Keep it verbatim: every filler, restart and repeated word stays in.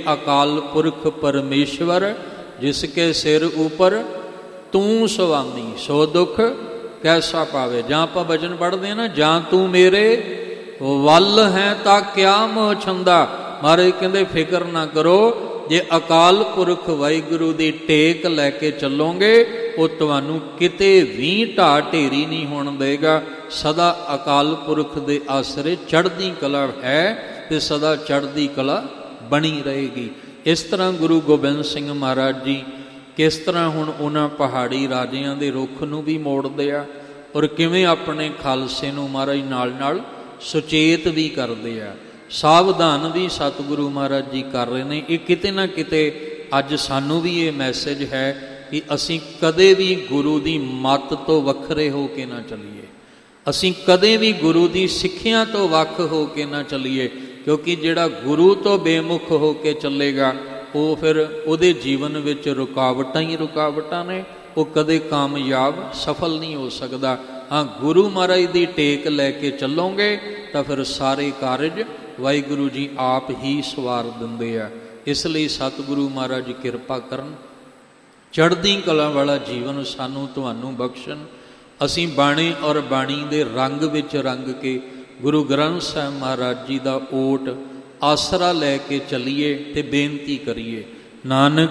ਅਕਾਲ ਪੁਰਖ ਪਰਮੇਸ਼ਵਰ, ਜਿਸ ਕੇ ਸਿਰ ਉਪਰ ਤੂੰ ਸੁਆਮੀ, ਸੋ ਦੁੱਖ ਕੈਸਾ ਪਾਵੇ। ਜਾਂ ਆਪਾਂ ਵਚਨ ਪੜ੍ਹਦੇ ਹਾਂ ਨਾ, ਜਾਂ ਤੂੰ ਮੇਰੇ ਵੱਲ ਹੈ ਤਾਂ ਕਿਆ ਮੋਹ ਛੰਦਾ। ਮਹਾਰਾਜ ਕਹਿੰਦੇ ਫਿਕਰ ਨਾ ਕਰੋ, ਜੇ ਅਕਾਲ ਪੁਰਖ ਵਾਹਿਗੁਰੂ ਦੀ ਟੇਕ ਲੈ ਕੇ ਚੱਲੋਗੇ, ਉਹ ਤੁਹਾਨੂੰ ਕਿਤੇ ਵੀ ਢਾਹ ਢੇਰੀ ਨਹੀਂ ਹੋਣ ਦੇਗਾ। ਸਦਾ ਅਕਾਲ ਪੁਰਖ ਦੇ ਆਸਰੇ ਚੜ੍ਹਦੀ ਕਲਾ ਹੈ ਤੇ ਸਦਾ ਚੜ੍ਹਦੀ ਕਲਾ ਬਣੀ ਰਹੇਗੀ। ਇਸ ਤਰ੍ਹਾਂ ਗੁਰੂ ਗੋਬਿੰਦ ਸਿੰਘ ਮਹਾਰਾਜ ਜੀ ਕਿਸ ਤਰ੍ਹਾਂ ਹੁਣ ਉਹਨਾਂ ਪਹਾੜੀ ਰਾਜਿਆਂ ਦੇ ਰੁੱਖ ਨੂੰ ਵੀ ਮੋੜਦੇ ਆ, ਔਰ ਕਿਵੇਂ ਆਪਣੇ ਖਾਲਸੇ ਨੂੰ ਮਹਾਰਾਜ ਨਾਲ ਨਾਲ ਸੁਚੇਤ ਵੀ ਕਰਦੇ ਆ, ਸਾਵਧਾਨ ਵੀ ਸਤਿਗੁਰੂ ਮਹਾਰਾਜ ਜੀ ਕਰ ਰਹੇ ਨੇ। ਇਹ ਕਿਤੇ ਨਾ ਕਿਤੇ ਅੱਜ ਸਾਨੂੰ ਵੀ ਇਹ ਮੈਸੇਜ ਹੈ ਕਿ ਅਸੀਂ ਕਦੇ ਵੀ ਗੁਰੂ ਦੀ ਮੱਤ ਤੋਂ ਵੱਖਰੇ ਹੋ ਕੇ ਨਾ ਚੱਲੀਏ, ਅਸੀਂ ਕਦੇ ਵੀ ਗੁਰੂ ਦੀ ਸਿੱਖਿਆ ਤੋਂ ਵੱਖ ਹੋ ਕੇ ਨਾ ਚੱਲੀਏ, ਕਿਉਂਕਿ ਜਿਹੜਾ ਗੁਰੂ ਤੋਂ ਬੇਮੁਖ ਹੋ ਕੇ ਚੱਲੇਗਾ ਉਹ ਫਿਰ ਉਹਦੇ ਜੀਵਨ ਵਿੱਚ ਰੁਕਾਵਟਾਂ ਹੀ ਰੁਕਾਵਟਾਂ ਨੇ, ਉਹ ਕਦੇ ਕਾਮਯਾਬ ਸਫਲ ਨਹੀਂ ਹੋ ਸਕਦਾ। ਹਾਂ, ਗੁਰੂ ਮਹਾਰਾਜ ਦੀ ਟੇਕ ਲੈ ਕੇ ਚੱਲੋਗੇ ਤਾਂ ਫਿਰ ਸਾਰੇ ਕਾਰਜ ਵਾਹਿਗੁਰੂ ਜੀ ਆਪ ਹੀ ਸਵਾਰ ਦਿੰਦੇ ਆ। ਇਸ ਲਈ ਸਤਿਗੁਰੂ ਮਹਾਰਾਜ ਜੀ ਕਿਰਪਾ ਕਰਨ, ਚੜ੍ਹਦੀ ਕਲਾ ਵਾਲਾ ਜੀਵਨ ਸਾਨੂੰ ਤੁਹਾਨੂੰ ਬਖਸ਼ਣ। ਅਸੀਂ ਬਾਣੀ ਔਰ ਬਾਣੀ ਦੇ ਰੰਗ ਵਿੱਚ ਰੰਗ ਕੇ ਗੁਰੂ ਗ੍ਰੰਥ ਸਾਹਿਬ ਮਹਾਰਾਜ ਜੀ ਦਾ ਓਟ ਆਸਰਾ ਲੈ ਕੇ ਚੱਲੀਏ ਤੇ ਬੇਨਤੀ ਕਰੀਏ, ਨਾਨਕ